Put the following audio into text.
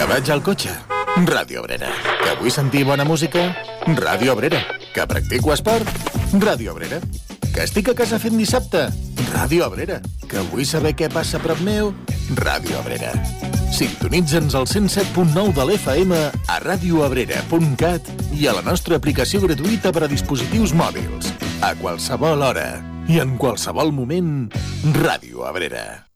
Que vaig al cotxe? Ràdio Abrera. Que vull sentir bona música? Ràdio Abrera. Que practico esport? Ràdio Abrera. Que estic a casa fent dissabte? Ràdio Abrera. Que vull saber què passa a prop meu? Ràdio Abrera. Sintonitza'ns al 107.9 de l'FM a radioabrera.cat i a la nostra aplicació gratuïta per a dispositius mòbils. A qualsevol hora i en qualsevol moment, Ràdio Abrera.